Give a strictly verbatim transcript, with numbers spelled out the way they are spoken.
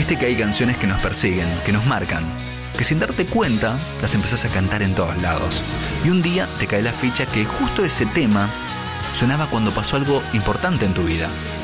Viste que hay canciones que nos persiguen, que nos marcan, que sin darte cuenta las empezás a cantar en todos lados. Y un día te cae la ficha que justo ese tema sonaba cuando pasó algo importante en tu vida.